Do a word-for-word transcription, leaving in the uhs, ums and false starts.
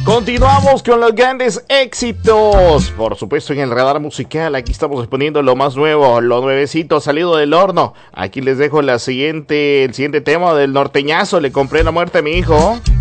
Continuamos con los grandes éxitos. Por supuesto, en el radar musical, aquí estamos exponiendo lo más nuevo, lo nuevecito, salido del horno. Aquí les dejo la siguiente, el siguiente tema del norteñazo. Le compré la muerte a mi hijo.